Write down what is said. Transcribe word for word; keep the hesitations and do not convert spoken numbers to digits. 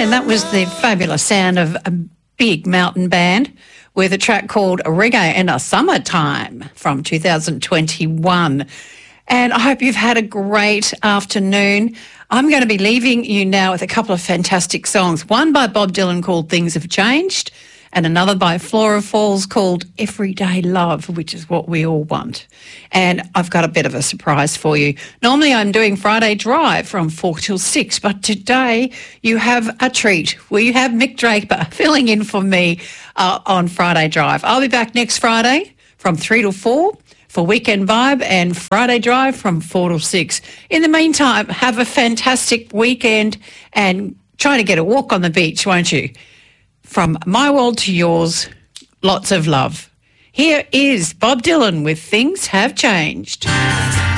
And that was the fabulous sound of a big mountain band with a track called Reggae in a Summertime from two thousand twenty-one. And I hope you've had a great afternoon. I'm going to be leaving you now with a couple of fantastic songs. One by Bob Dylan called Things Have Changed, and another by Flora Falls called Everyday Love, which is what we all want. And I've got a bit of a surprise for you. Normally I'm doing Friday Drive from four till six, but today you have a treat. We have Mick Draper filling in for me uh, on Friday Drive. I'll be back next Friday from three till four for Weekend Vibe and Friday Drive from four till six. In the meantime, have a fantastic weekend and try to get a walk on the beach, won't you? From my world to yours, lots of love. Here is Bob Dylan with Things Have Changed.